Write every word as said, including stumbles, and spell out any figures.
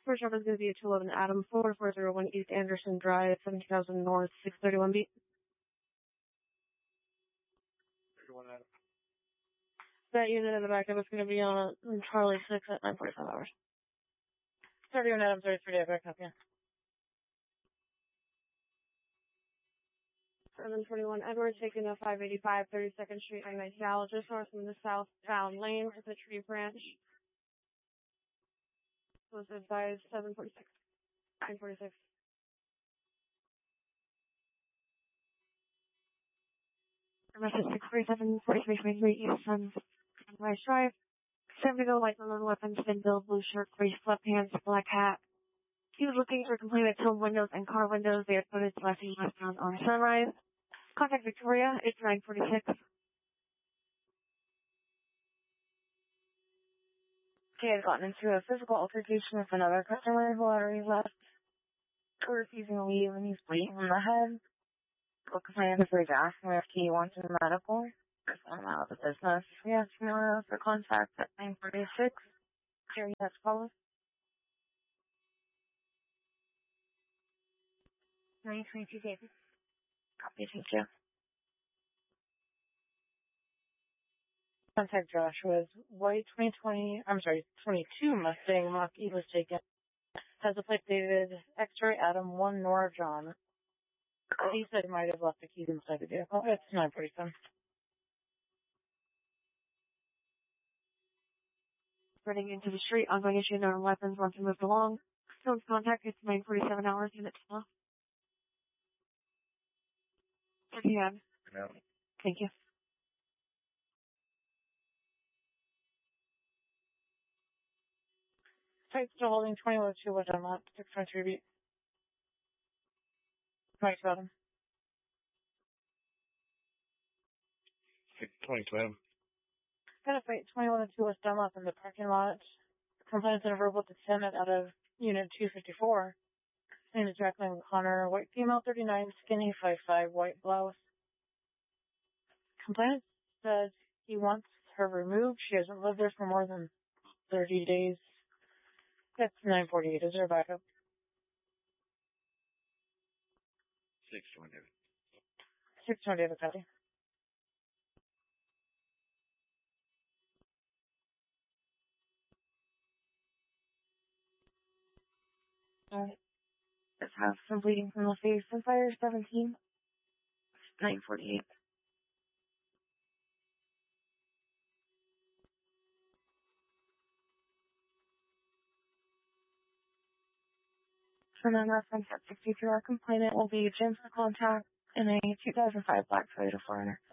First up is going to be a two eleven Adam, four four zero one East Anderson Drive, seventeen thousand North, six thirty-one beat. thirty-one Adam. That unit in the backup is going to be on Charlie six at nine forty-five hours. thirty-one Adam, thirty-three day backup, yeah. seven twenty-one Edward, taking a five eighty-five thirty-second Street and Nightingale, just north from the southbound lane with a tree branch. Was advised seven forty-six. nine forty-six. Message six forty-seven forty-three twenty-three East Sun Sunrise Drive. Seven to go, light on weapons, thin bill, blue shirt, gray sweatpants, black hat. He was looking for complainants home windows and car windows. They had footage last seen westbound on Sunrise. Contact Victoria. It's nine forty-six. He had gotten into a physical altercation with another customer who already left. Refusing to leave, and he's bleeding from the head. The complainant is asking if he wants a medical. Just want him out of the business. We asked him for contact at nine forty-six. Here he has called. nine twenty-two David. Copy, thank you. Contact Joshua's white twenty twenty, I'm sorry, twenty-two Mustang Mach-E was taken. Has a plate dated X-ray Adam one Nora John. He said he might have left the keys inside the vehicle. It's nine forty-seven. Running into the street, ongoing issue known weapons once he moved along. Stone's contact, it's nine forty-seven hours, unit slow. If you have. No. Thank you. Site still holding twenty oh two West Dunlop, six twenty-three beat. Mike Bottom. six twenty-two Adam. Got a fight twenty-one oh two West Dunlop in the parking lot. Complainants in a verbal descendant out of unit two fifty-four. Name is Jacqueline Connor, white female, thirty-nine, skinny, five five, white blouse. Complainant says he wants her removed. She hasn't lived there for more than thirty days. That's nine forty-eight. Is there a backup? six twenty. six twenty, David, copy. Alright. Let's have some bleeding from the face. And fire seventeen. nine forty-eight. For non-reference at sixty-two, our complainant will be Jim for contact in a two thousand five Black Toyota four runner.